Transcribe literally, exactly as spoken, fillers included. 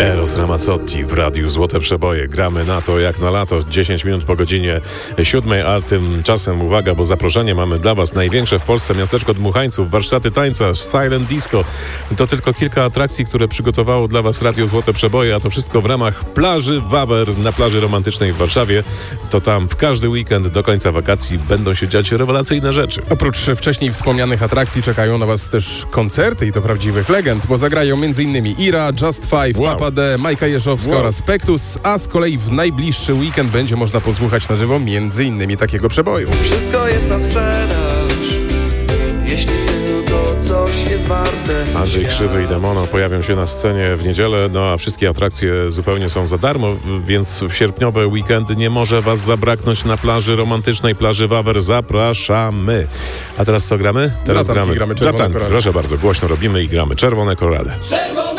Eros Ramazzotti w Radiu Złote Przeboje. Gramy na to jak na lato, dziesięć minut po godzinie siódmej, a tymczasem uwaga, bo zaproszenie mamy dla Was. Największe w Polsce miasteczko dmuchańców, warsztaty tańca, silent disco. To tylko kilka atrakcji, które przygotowało dla Was Radio Złote Przeboje, a to wszystko w ramach plaży Wawer na plaży romantycznej w Warszawie. To tam w każdy weekend do końca wakacji będą się dziać rewelacyjne rzeczy. Oprócz wcześniej wspomnianych atrakcji czekają na Was też koncerty i to prawdziwych legend, bo zagrają m.in. Ira, Just Five, Wow. Papa D, Majka Jeżowska Wow. oraz Pektus, a z kolei w najbliższy weekend będzie można posłuchać na żywo m.in. takiego przeboju. Wszystko jest na sprzedaż, jeśli tylko coś jest warte. Andrzej Krzywy i Demono pojawią się na scenie w niedzielę, no a wszystkie atrakcje zupełnie są za darmo, więc w sierpniowe weekendy nie może Was zabraknąć na plaży romantycznej, plaży Wawer. Zapraszamy. A teraz co gramy? Teraz Dla tanki gramy. gramy Dla Czerwone tanki. Korale. Proszę bardzo, głośno robimy i gramy Czerwone Korale. Czerwone